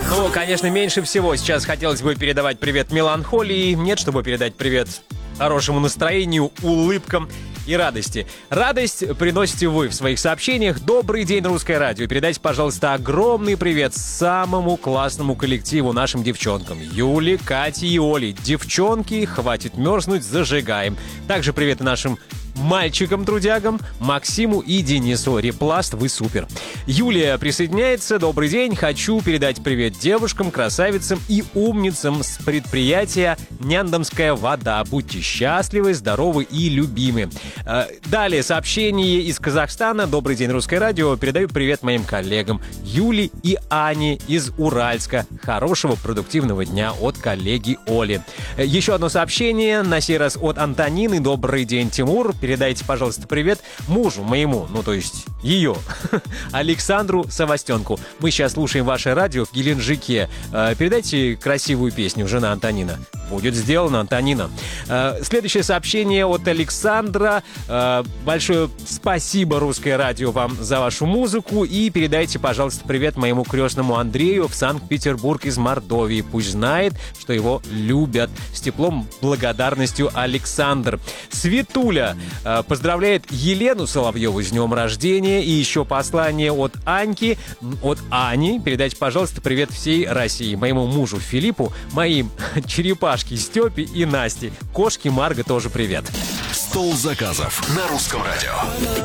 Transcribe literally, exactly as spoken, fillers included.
Ну, конечно, меньше всего сейчас хотелось бы передавать привет меланхолии. Нет, чтобы передать привет хорошему настроению, улыбкам и радости. Радость приносите вы в своих сообщениях. Добрый день, Русское радио. Передайте, пожалуйста, огромный привет самому классному коллективу, нашим девчонкам. Юле, Кате и Оле. Девчонки, хватит мерзнуть, зажигаем. Также привет нашим мальчикам-трудягам, Максиму и Денису. Репласт, вы супер. Юлия присоединяется. Добрый день. Хочу передать привет девушкам, красавицам и умницам с предприятия «Няндомская вода». Будьте счастливы, здоровы и любимы. Далее сообщение из Казахстана. Добрый день, Русское радио. Передаю привет моим коллегам Юле и Ане из Уральска. Хорошего продуктивного дня от коллеги Оли. Еще одно сообщение, на сей раз от Антонины. Добрый день, Тимур. Передайте, пожалуйста, привет мужу моему, ну то есть ее, Александру Савастенку. Мы сейчас слушаем ваше радио в Геленджике. Передайте красивую песню, жена Антонина. Будет сделано, Антонина. Следующее сообщение от Александра. Большое спасибо, Русское радио, вам за вашу музыку. И передайте, пожалуйста, привет моему крестному Андрею в Санкт-Петербург из Мордовии. Пусть знает, что его любят. С теплом, благодарностью, Александр. Светуля поздравляет Елену Соловьеву с днем рождения. И еще послание от Аньки, от Ани. Передайте, пожалуйста, привет всей России. Моему мужу Филиппу, моим черепашкам Степе и Насте. Кошке Марго тоже привет. Стол заказов на Русском радио.